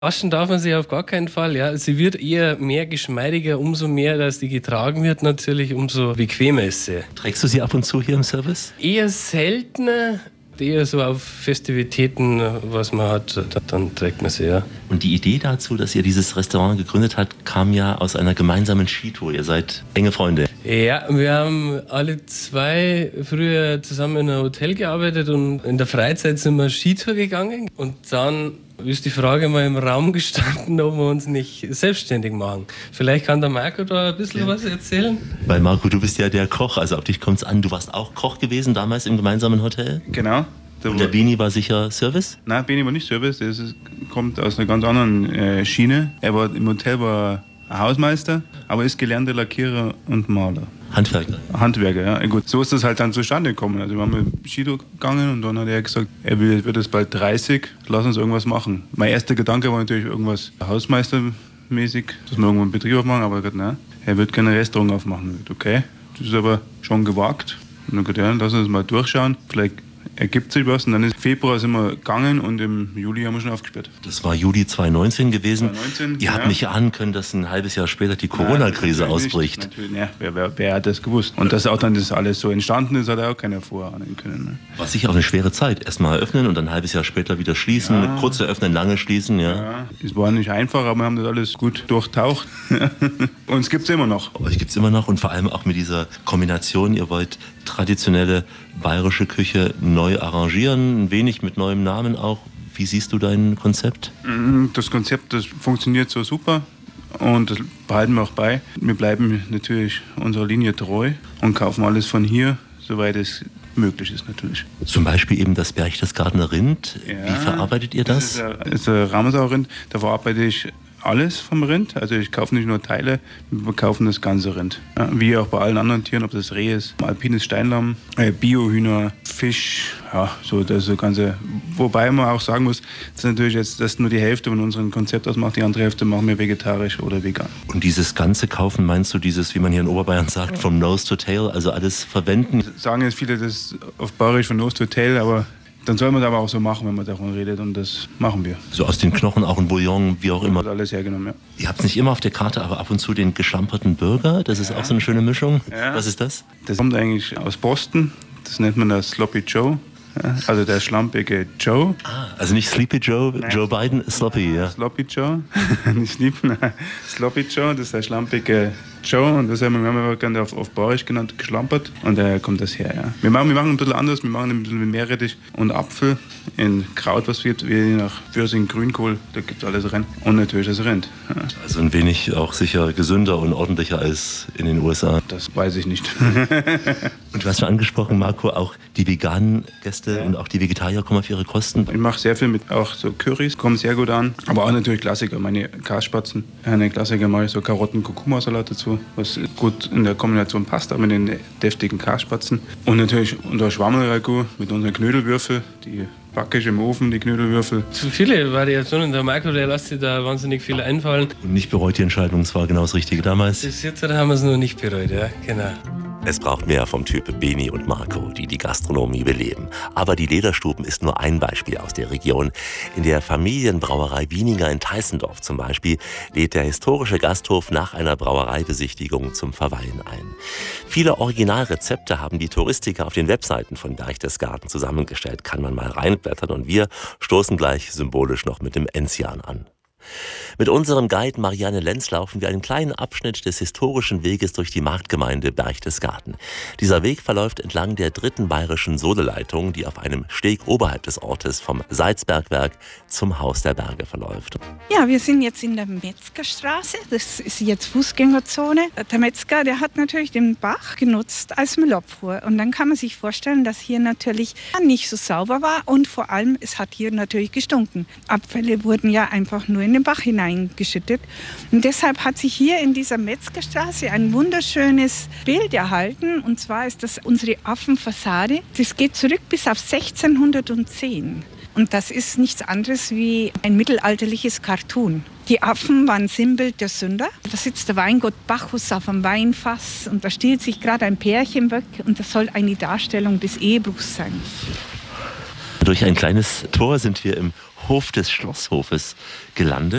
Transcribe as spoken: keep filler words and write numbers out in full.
Waschen darf man sie auf gar keinen Fall. Ja. Sie wird eher mehr geschmeidiger, umso mehr, dass die getragen wird, natürlich, umso bequemer ist sie. Trägst du sie ab und zu hier im Service? Eher seltener, eher so auf Festivitäten, was man hat, dann trägt man sie, ja. Und die Idee dazu, dass ihr dieses Restaurant gegründet habt, kam ja aus einer gemeinsamen Skitour. Ihr seid enge Freunde. Ja, wir haben alle zwei früher zusammen in einem Hotel gearbeitet und in der Freizeit sind wir Skitour gegangen. Und dann ist die Frage mal im Raum gestanden, ob wir uns nicht selbstständig machen. Vielleicht kann der Marco da ein bisschen ja. was erzählen. Weil Marco, du bist ja der Koch, also auf dich kommt es an. Du warst auch Koch gewesen damals im gemeinsamen Hotel? Genau. Und der Beni war sicher Service? Nein, Beni war nicht Service. Das ist, kommt aus einer ganz anderen äh, Schiene. Er war im Hotel war Hausmeister, aber ist gelernter Lackierer und Maler. Handwerker? Handwerker, ja. Gut, so ist das halt dann zustande gekommen. Also wir haben mit Skitour gegangen und dann hat er gesagt, er wird jetzt bald dreißig, lass uns irgendwas machen. Mein erster Gedanke war natürlich irgendwas hausmeistermäßig, dass wir irgendwo einen Betrieb aufmachen, aber er hat gesagt, nein, er wird keine Restaurant aufmachen. Ich gesagt, okay, das ist aber schon gewagt. Und dann gesagt, ja, lass uns mal durchschauen, vielleicht ergibt sich was. Und dann ist Februar sind wir gegangen und im Juli haben wir schon aufgesperrt. Das war Juli zwanzig neunzehn gewesen. zwanzig neunzehn, Ihr ja. habt nicht ahnen können, dass ein halbes Jahr später die Corona-Krise ausbricht. Ja, wer, wer, wer hat das gewusst? Und dass auch dann das alles so entstanden ist, hat auch keiner vorahnen können. Ne? War sicher auch eine schwere Zeit. Erstmal eröffnen und dann ein halbes Jahr später wieder schließen. Ja. Kurz eröffnen, lange schließen. Ja. Ja, es war nicht einfach, aber wir haben das alles gut durchtaucht. Und es gibt es immer noch. Euch gibt es immer noch und vor allem auch mit dieser Kombination. Ihr wollt traditionelle bayerische Küche neu arrangieren, ein wenig mit neuem Namen auch. Wie siehst du dein Konzept? Das Konzept, das funktioniert so super und das behalten wir auch bei. Wir bleiben natürlich unserer Linie treu und kaufen alles von hier, soweit es möglich ist natürlich. Zum Beispiel eben das Berchtesgadener Rind. Ja, wie verarbeitet ihr das? Das ist ein Ramsau-Rind, da verarbeite ich alles vom Rind. Also ich kaufe nicht nur Teile, wir kaufen das ganze Rind. Ja, wie auch bei allen anderen Tieren, ob das Reh ist, alpines Steinlamm, äh, Biohühner, Fisch, ja, so das so ganze. Wobei man auch sagen muss, das ist natürlich jetzt das nur die Hälfte von unserem Konzept ausmacht, die andere Hälfte machen wir vegetarisch oder vegan. Und dieses ganze Kaufen, meinst du dieses, wie man hier in Oberbayern sagt, from nose to tail, also alles verwenden? Sagen jetzt viele, das ist auf Bayerisch von nose to tail, aber dann soll man es aber auch so machen, wenn man davon redet, und das machen wir. So aus den Knochen auch ein Bouillon, wie auch immer. Das alles hergenommen, ja. Ihr habt es nicht immer auf der Karte, aber ab und zu den geschlamperten Burger, das ist ja auch so eine schöne Mischung. Ja. Was ist das? Das kommt eigentlich aus Boston, das nennt man das Sloppy Joe. Ja, also der schlampige Joe. Ah, also nicht Sleepy Joe, nein. Joe Biden, Sloppy, ja. Sloppy Joe, nicht Sleepy, nein. Sloppy Joe, das ist der schlampige Joe, und das haben wir, wir gerne auf, auf Bayerisch genannt, geschlampert, und daher kommt das her, ja. Wir machen, wir machen ein bisschen anders, wir machen ein bisschen mit Meerrettich und Apfel in Kraut, was wird, wie nach Würsing, Grünkohl, da gibt es alles rein, und natürlich das Rind. Ja. Also ein wenig auch sicher gesünder und ordentlicher als in den U S A. Das weiß ich nicht. Und du hast schon angesprochen, Marco, auch die veganen Gäste ja. und auch die Vegetarier kommen auf ihre Kosten. Ich mache sehr viel mit auch so Currys, kommen sehr gut an, aber auch natürlich Klassiker, meine Kasspatzen, eine Klassiker mache ich so Karotten-Kurkuma-Salat dazu, was gut in der Kombination passt, auch mit den deftigen Kasspatzen. Und natürlich unser Schwammerl-Ragout mit unseren Knödelwürfel, die backe ich im Ofen, die Knödelwürfel. Zu viele Variationen. Der Marco, der lässt sich da wahnsinnig viel einfallen. Und nicht bereut die Entscheidung, es war genau das Richtige damals. Bis jetzt haben wir es noch nicht bereut, ja, genau. Es braucht mehr vom Typ Beni und Marco, die die Gastronomie beleben. Aber die Lederstuben ist nur ein Beispiel aus der Region. In der Familienbrauerei Wieninger in Teissendorf zum Beispiel lädt der historische Gasthof nach einer Brauereibesichtigung zum Verweilen ein. Viele Originalrezepte haben die Touristiker auf den Webseiten von Berchtesgaden zusammengestellt. Kann man mal reinblättern, und wir stoßen gleich symbolisch noch mit dem Enzian an. Mit unserem Guide Marianne Lenz laufen wir einen kleinen Abschnitt des historischen Weges durch die Marktgemeinde Berchtesgaden. Dieser Weg verläuft entlang der dritten bayerischen Sohleleitung, die auf einem Steg oberhalb des Ortes vom Salzbergwerk zum Haus der Berge verläuft. Ja, wir sind jetzt in der Metzgerstraße. Das ist jetzt Fußgängerzone. Der Metzger, der hat natürlich den Bach genutzt als Müllabfuhr. Und dann kann man sich vorstellen, dass hier natürlich nicht so sauber war, und vor allem, es hat hier natürlich gestunken. Abfälle wurden ja einfach nur in den Bach hineingeschüttet. Und deshalb hat sich hier in dieser Metzgerstraße ein wunderschönes Bild erhalten. Und zwar ist das unsere Affenfassade. Das geht zurück bis auf sechzehnhundertzehn. Und das ist nichts anderes wie ein mittelalterliches Cartoon. Die Affen waren Sinnbild der Sünder. Da sitzt der Weingott Bacchus auf einem Weinfass, und da stiehlt sich gerade ein Pärchen weg, und das soll eine Darstellung des Ehebruchs sein. Durch ein kleines Tor sind wir im Hof des Schlosshofes gelandet.